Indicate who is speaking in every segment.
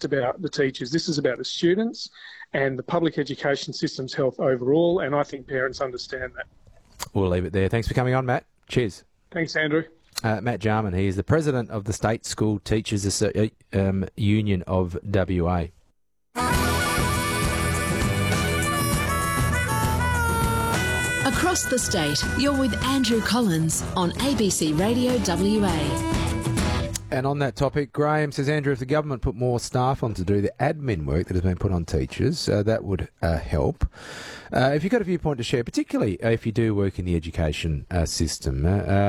Speaker 1: about the teachers. This is about the students and the public education system's health overall, and I think parents understand that.
Speaker 2: We'll leave it there. Thanks for coming on, Matt. Cheers.
Speaker 1: Thanks, Andrew.
Speaker 2: Matt Jarman, he is the president of the State School Teachers Union of WA.
Speaker 3: Across the state, you're with Andrew Collins on ABC Radio WA.
Speaker 2: And on that topic, Graham says, Andrew, if the government put more staff on to do the admin work that has been put on teachers, that would help. If you've got a viewpoint to share, particularly if you do work in the education system,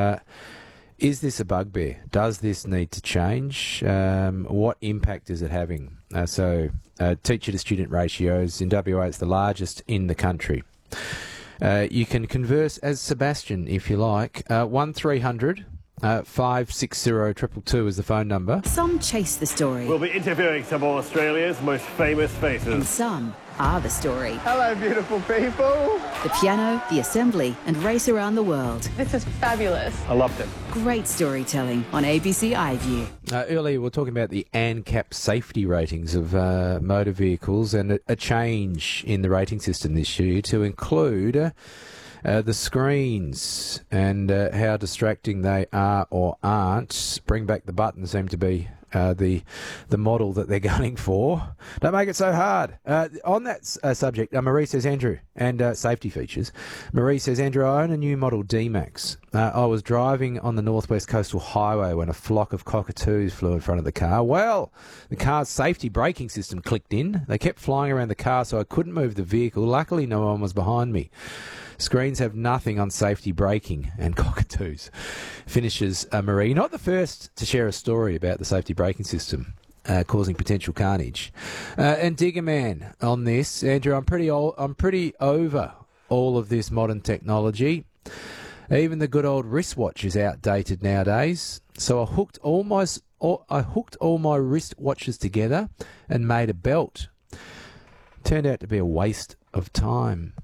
Speaker 2: is this a bugbear? Does this need to change? What impact is it having? Teacher-to-student ratios in WA, it's the largest in the country. You can converse as Sebastian if you like. 1300 560 222 is the phone number.
Speaker 3: Some chase the story.
Speaker 4: We'll be interviewing some of Australia's most famous faces.
Speaker 3: And some are the story.
Speaker 5: Hello, beautiful people.
Speaker 3: The piano, the assembly, and race around the world.
Speaker 6: This is fabulous.
Speaker 4: I loved it.
Speaker 3: Great storytelling on ABC iView.
Speaker 2: Earlier we were talking about the ANCAP safety ratings of motor vehicles and a change in the rating system this year to include the screens and how distracting they are or aren't. Bring back the buttons seem to be the model that they're gunning for. Don't make it so hard. On that subject, Marie says, Andrew, and safety features. Marie says, Andrew, I own a new model D-Max. I was driving on the Northwest Coastal Highway when a flock of cockatoos flew in front of the car. Well, the car's safety braking system clicked in. They kept flying around the car, so I couldn't move the vehicle. Luckily, no one was behind me. Screens have nothing on safety braking and cockatoos. Finishes Marie. Not the first to share a story about the safety braking system causing potential carnage. And Digger Man on this. Andrew, I'm pretty over all of this modern technology. Even the good old wristwatch is outdated nowadays. So I hooked all my wristwatches together and made a belt. Turned out to be a waste of time.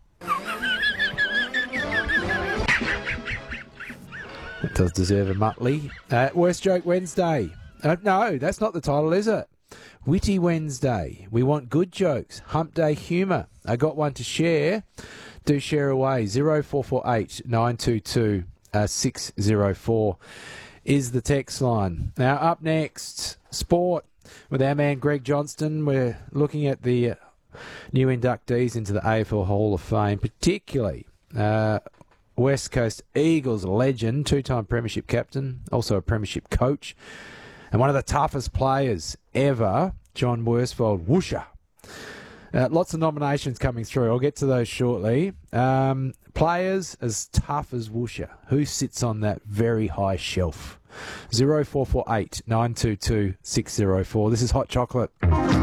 Speaker 2: It does deserve a Muttley. Worst Joke Wednesday. No, that's not the title, is it? Witty Wednesday. We want good jokes. Hump Day humour. I got one to share. Do share away. 0448 922 604 is the text line. Now, up next, sport with our man Greg Johnston. We're looking at the new inductees into the AFL Hall of Fame, particularly West Coast Eagles legend, two-time premiership captain, also a premiership coach, and one of the toughest players ever, John Worsfold, Woosha. Lots of nominations coming through. I'll get to those shortly. Players as tough as Woosha. Who sits on that very high shelf? 0448 922 604. This is Hot Chocolate.